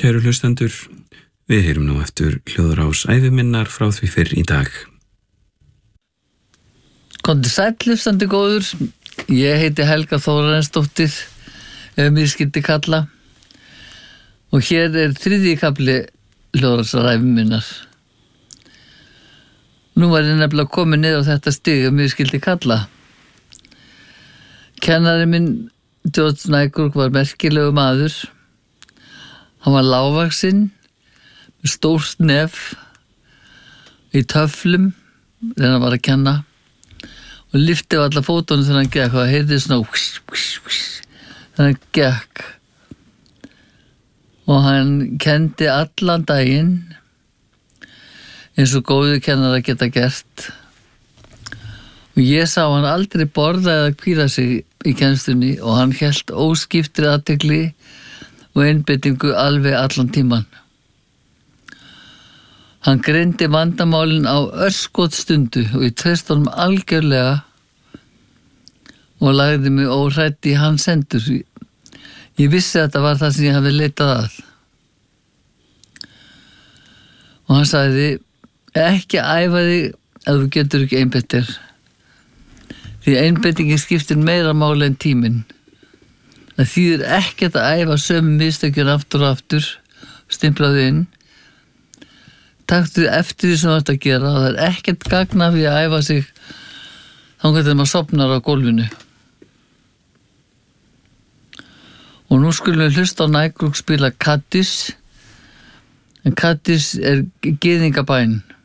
Kæru hlustendur, við heyrum nú eftir hljóðrás æviminnar frá því fyrr í dag. Komdu sæll, hlustandi góður. Ég heiti Helga Þórarinsdóttir, ef mér skyldi kalla. Og hér er 3. kafli hljóðrásar æviminnar. Nú var ég nefnilega komin niður á þetta stig, ef mér skyldi kalla. Kennari minn, George Nygaard, var merkilegu maður. Hann var lágvaxinn, með stórt nef, í töflum, þegar hann var að kenna, og lyfti á alla fótunum þegar hann gekk, og það heyrði svona þegar hann gekk. Og hann kenndi allan daginn, eins og góður kennara geta gert. Og ég sá hann aldrei borða eða hvíla sig í kennslunni, og hann hélt óskiptri athygli og einbeitingu alveg allan tíman. Hann greindi vandamálin á örskotsstundu og ég treysti honum algjörlega og lagði mig óhrædd í hans hendur. Ég vissi að þetta var það sem ég hafði leitað að. Og hann sagði, ekki æfa þig ef þú getur ekki einbeitt þér. Því einbeitingin skiptir meira máli en tíminn. Það þýðir ekkert að æfa sömu mistökin aftur og aftur, stimplaðu inn. Taktu eftir því sem þú ert að gera, og það er ekkert gagn af því að æfa sig þangað til maður sofnar á gólfinu. Og nú skulum við hlusta á Nygaard spila Kaddish, en Kaddish er gyðingabæn.